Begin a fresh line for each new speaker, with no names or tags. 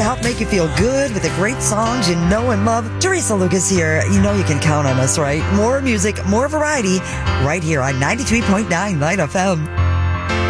help make you feel good with the great songs you know and love. Teresa Lucas here. You know you can count on us, right? More music, more variety, right here on 93.9 Light FM.